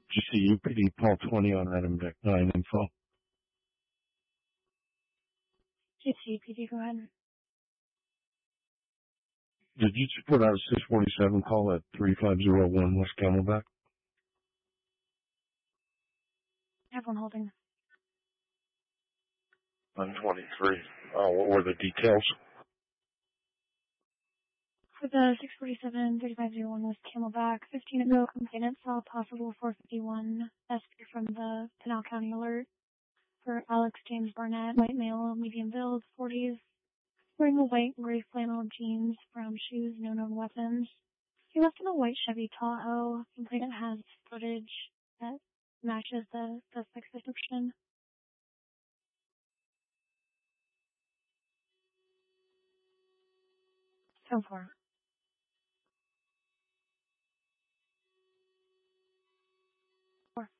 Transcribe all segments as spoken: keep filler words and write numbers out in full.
Did you see U P D Paul twenty on item deck nine info? G C P D, go ahead. Did you just put out a six forty-seven call at three five zero one West Camelback? Everyone holding. one twenty-three. Oh, what were the details? For the six forty-seven thirty-five oh one West Camelback, fifteen ago, complainant saw a possible four fifty-one S P from the Pinal County Alert for Alex James Barnett, white male, medium build, forties, wearing a white and gray flannel jeans, brown shoes, no known weapons. He left in a white Chevy Tahoe. Complainant has footage that matches the suspect's description. So far. Four.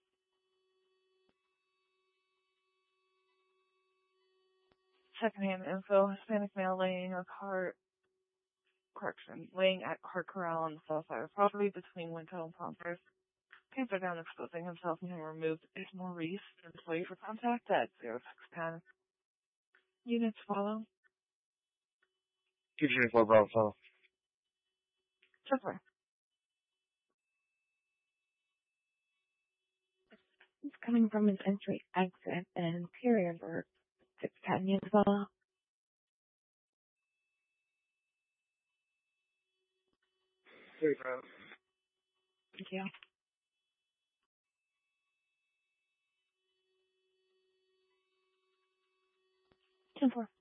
Secondhand info, Hispanic male laying a car, correction, laying at Car Corral on the south side of the property between Winco and Ponters. Pants are down, exposing himself and having removed is Maurice, an employee for contact at zero six ten. Units follow. two twenty-four Bravo. Sure. It's coming from his entry exit and period for six ten units follow. Three Bravo. Thank you. ten four.